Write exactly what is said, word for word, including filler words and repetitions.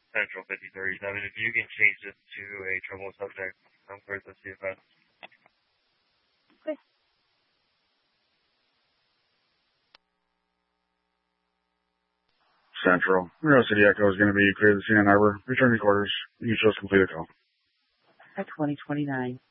Central fifty thirty-seven. If you can change this to a trouble subject, I'm clear to C F S. Okay. Central. Rio City Echo is going to be clear to the scene in Arbor. Return to quarters. You chose completed call. At twenty twenty-nine.